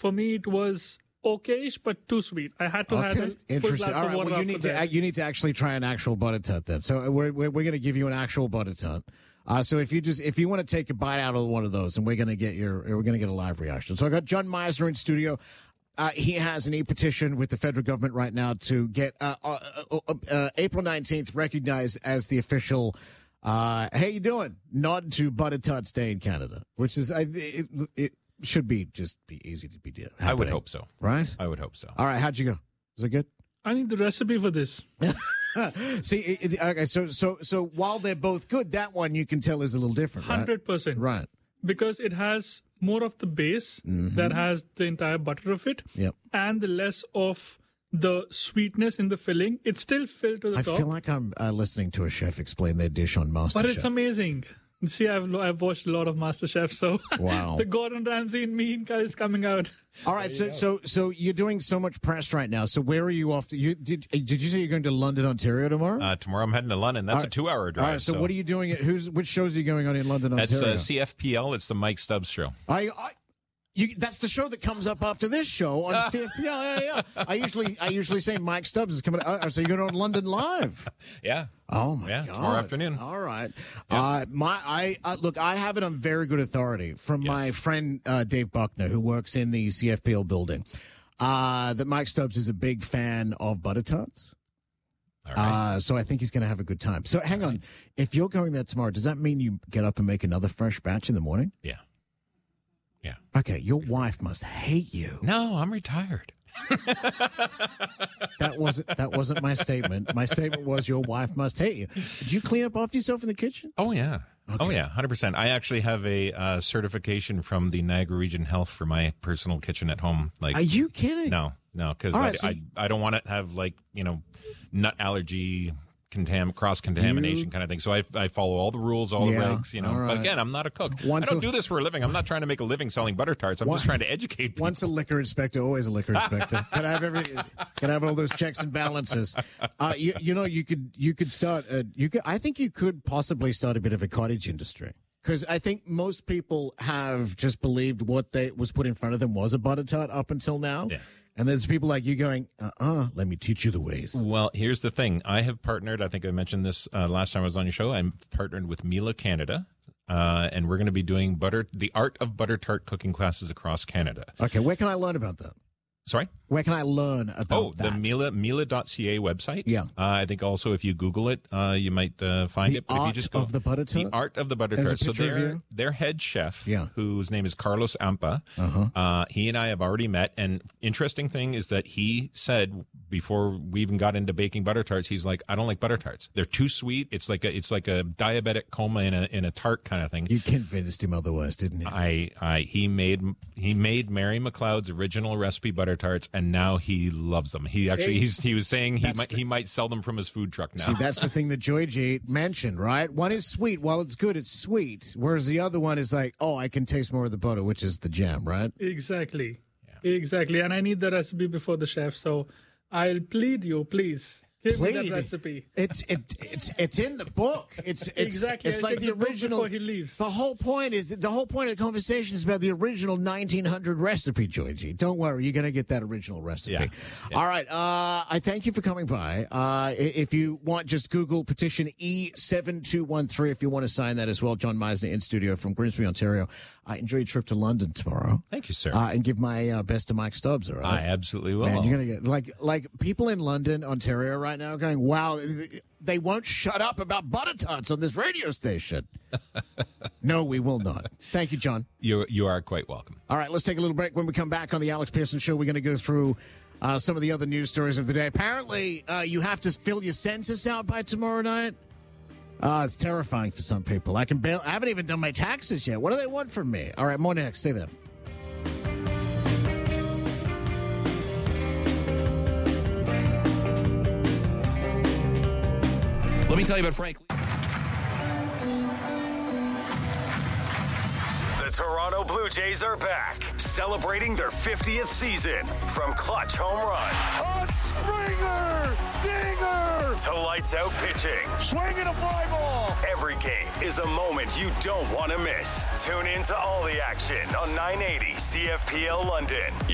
For me, it was okayish, but too sweet. I had to have a full Interesting. glass All of right. water Well, after you need to actually try an actual butter tart then. So we're going to give you an actual butter tart. So if you want to take a bite out of one of those, and we're going to get a live reaction. So I got John Meisner in studio. He has an e-petition with the federal government right now to get April 19th recognized as the official. How you doing? Nod to Butter Tarts Day in Canada, which is it should be easy to be done. I would hope so. Right? I would hope so. All right, how'd you go? Was it good? I need the recipe for this. See, okay, so while they're both good, that one you can tell is a little different, right? 100%. Right. Because it has more of the base that has the entire butter of it, Yep. and the less of the sweetness in the filling. It's still filled to the I top. feel like I'm listening to a chef explain their dish on MasterChef. But it's amazing. See, I've watched a lot of MasterChef, so Wow. the Gordon Ramsay in me is coming out. All right, so you're doing so much press right now. So where are you off to? Did you say you're going to London, Ontario tomorrow? Tomorrow I'm heading to London. That's a 2-hour drive. All right, so what are you doing? Which shows are you going on in London, That's Ontario? CFPL. It's the Mike Stubbs show. That's the show that comes up after this show on CFPL. Yeah. I usually say Mike Stubbs is coming. So you're going on London Live. Yeah. Oh my God! Tomorrow afternoon. All right. Yeah. Look, I have it on very good authority from my friend Dave Buckner, who works in the CFPL building, that Mike Stubbs is a big fan of butter tarts. All right. So I think he's going to have a good time. So hang on, if you're going there tomorrow, does that mean you get up and make another fresh batch in the morning? Yeah. Yeah. Okay, your wife must hate you. No, I'm retired. That wasn't my statement. My statement was your wife must hate you. Did you clean up after yourself in the kitchen? Oh, yeah. Okay. Oh, yeah, 100%. I actually have a certification from the Niagara Region Health for my personal kitchen at home. Like, Are you kidding? No, because I don't want to have, nut allergy, cross-contamination kind of thing. So I follow all the rules, all the regs, all right. But again, I'm not a cook. I don't do this for a living. I'm not trying to make a living selling butter tarts. I'm just trying to educate people. Once a liquor inspector, always a liquor inspector. Can I have everything? Can I have all those checks and balances? You could start. I think you could possibly start a bit of a cottage industry. Because I think most people have just believed what was put in front of them was a butter tart up until now. Yeah. And there's people like you going, let me teach you the ways. Well, here's the thing. I have partnered, I think I mentioned this last time I was on your show. I'm partnered with Mila Canada, and we're going to be doing the art of butter tart cooking classes across Canada. Okay, where can I learn about that? Sorry? Where can I learn about that? The Mila.ca website. Yeah. I think also if you Google it, you might find it. But if you just go, The Art of the Butter Tart. So their head chef, whose name is Carlos Ampa, he and I have already met. And interesting thing is that he said before we even got into baking butter tarts, he's like, I don't like butter tarts. They're too sweet. It's like a diabetic coma in a tart kind of thing. You convinced him otherwise, didn't you? He made Mary McLeod's original recipe butter tarts, and now he loves them. He was saying he might sell them from his food truck now. See, that's the thing that Joy G mentioned, right? One is sweet. While it's good, it's sweet. Whereas the other one is like, I can taste more of the butter, which is the jam, right? Exactly. Yeah. Exactly. And I need the recipe before the chef, so I'll plead you, please. Give me that recipe. It's in the book. It's exactly. It's like the original. Before he leaves. The whole point of the conversation is about the original 1900 recipe, Georgie. Don't worry, you're going to get that original recipe. Yeah. All right. I thank you for coming by. If you want, just Google petition E7213 if you want to sign that as well. John Meisner in studio from Grimsby, Ontario. Enjoy your trip to London tomorrow. Thank you, sir. And give my best to Mike Stubbs. All right. I absolutely will. Man, you're gonna get like people in London, Ontario, right now going, wow, they won't shut up about butter tarts on this radio station. No, we will not. Thank you, John. You are quite welcome. All right, let's take a little break. When we come back on the Alex Pearson Show, we're going to go through some of the other news stories of the day. Apparently, you have to fill your census out by tomorrow night. It's terrifying for some people. I haven't even done my taxes yet. What do they want from me? All right, more next. Stay there. Let me tell you about Frank. The Toronto Blue Jays are back, celebrating their 50th season. From clutch home runs, a Springer dinger, to lights out pitching, swinging a fly ball. Every game is a moment you don't want to miss. Tune in to all the action on 980 CFPL London.